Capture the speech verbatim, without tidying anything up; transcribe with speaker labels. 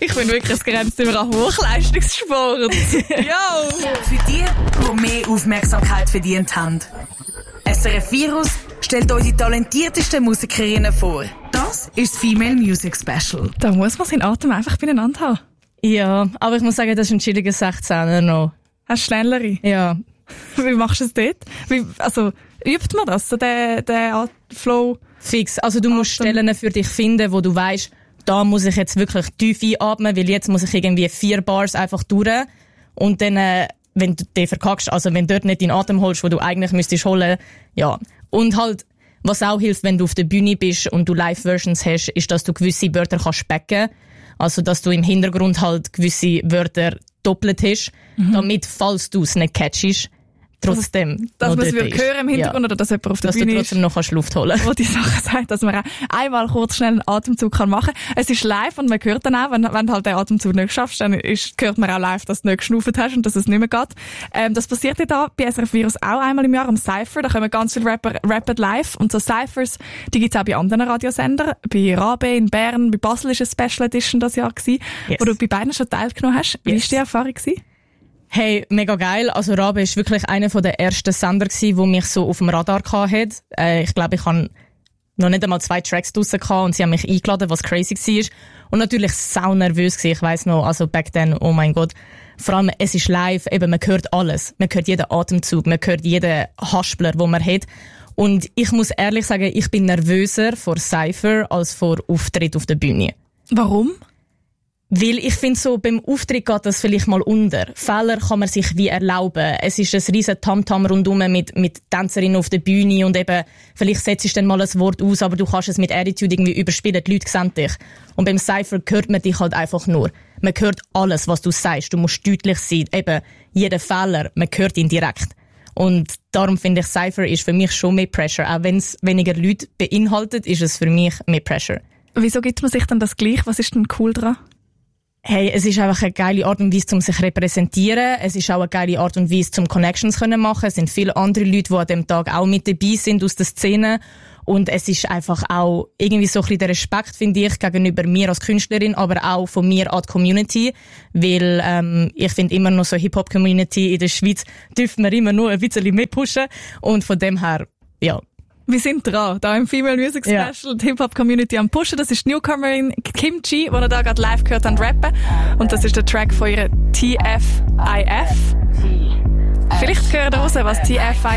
Speaker 1: Ich bin wirklich, es grenzt immer an Hochleistungssport. Yo!
Speaker 2: Für die, die mehr Aufmerksamkeit verdient haben. S R F Virus stellt euch die talentiertesten Musikerinnen vor. Das ist das Female Music Special.
Speaker 1: Da muss man seinen Atem einfach beieinander haben.
Speaker 3: Ja, aber ich muss sagen, das ist ein chilliger sechzehner noch.
Speaker 1: Hast du schnellere?
Speaker 3: Ja.
Speaker 1: Wie machst du es dort? Wie, also, übt man das, so den, den Flow?
Speaker 3: Fix. Also du musst
Speaker 1: Atem.
Speaker 3: Stellen für dich finden, wo du weißt, da muss ich jetzt wirklich tief einatmen, weil jetzt muss ich irgendwie vier Bars einfach durch. Und dann, äh, wenn du den verkackst, also wenn du dort nicht den Atem holst, wo du eigentlich müsstest holen, ja. Und halt, was auch hilft, wenn du auf der Bühne bist und du Live-Versions hast, ist, dass du gewisse Wörter kannst specken. Also, dass du im Hintergrund halt gewisse Wörter doppelt hast, mhm. damit, falls du es nicht catchst, trotzdem
Speaker 1: dass
Speaker 3: noch
Speaker 1: man es
Speaker 3: dort
Speaker 1: wirklich hören im Hintergrund,
Speaker 3: ja.
Speaker 1: oder dass jemand auf der
Speaker 3: dass
Speaker 1: Bühne
Speaker 3: du trotzdem
Speaker 1: ist,
Speaker 3: noch kannst Luft holen
Speaker 1: wo die Sachen sagt, dass man auch einmal kurz schnell einen Atemzug kann machen kann. Es ist live und man hört dann auch, wenn, wenn du halt den Atemzug nicht schaffst, dann ist, hört man auch live, dass du nicht geschnauft hast und dass es nicht mehr geht. Ähm, das passiert ja da bei S R F Virus auch einmal im Jahr am Cypher. Da kommen ganz viele Rapper rappen live. Und so Cyphers, die gibt's auch bei anderen Radiosendern. Bei Rabe in Bern, bei Basel ist eine Special Edition das Jahr gewesen, yes. wo du bei beiden schon teilgenommen hast. Wie
Speaker 3: yes.
Speaker 1: war die Erfahrung gewesen?
Speaker 3: Hey, mega geil. Also Rabe ist wirklich einer der ersten Sender gewesen, der mich so auf dem Radar hatte. Äh, ich glaube, ich habe noch nicht einmal zwei Tracks draussen gehabt und sie haben mich eingeladen, was crazy war. Und natürlich sau nervös gewesen. Ich weiss noch, also back then, oh mein Gott. Vor allem, es ist live, eben, man hört alles. Man hört jeden Atemzug, man hört jeden Haspler, den man hat. Und ich muss ehrlich sagen, ich bin nervöser vor Cypher als vor Auftritt auf der Bühne.
Speaker 1: Warum?
Speaker 3: Weil ich finde so, beim Auftritt geht das vielleicht mal unter. Fehler kann man sich wie erlauben. Es ist ein riesen Tamtam rundum mit, mit Tänzerinnen auf der Bühne und eben, vielleicht setzt du dann mal ein Wort aus, aber du kannst es mit Attitude irgendwie überspielen. Die Leute sehen dich. Und beim Cypher hört man dich halt einfach nur. Man hört alles, was du sagst. Du musst deutlich sein. Eben, jeder Fehler, man hört ihn direkt. Und darum finde ich, Cypher ist für mich schon mehr Pressure. Auch wenn es weniger Leute beinhaltet, ist es für mich mehr Pressure.
Speaker 1: Wieso gibt man sich dann das gleich? Was ist denn cool dran?
Speaker 3: Hey, es ist einfach eine geile Art und Weise, um sich zu repräsentieren. Es ist auch eine geile Art und Weise, um Connections zu machen. Es sind viele andere Leute, die an dem Tag auch mit dabei sind aus der Szene. Und es ist einfach auch irgendwie so ein bisschen der Respekt, finde ich, gegenüber mir als Künstlerin, aber auch von mir an die Community. Weil ähm, ich finde immer noch so Hip-Hop-Community in der Schweiz dürfen wir immer nur ein bisschen mehr pushen. Und von dem her, ja.
Speaker 1: Wir sind dran, da im Female Music Special, ja. Die Hip-Hop-Community am Pushen. Das ist die Newcomerin Kimchi, die ihr da gerade live gehört habt rappen. Und das ist der Track von ihrer T F I F. Vielleicht hören wir raus, was T F I F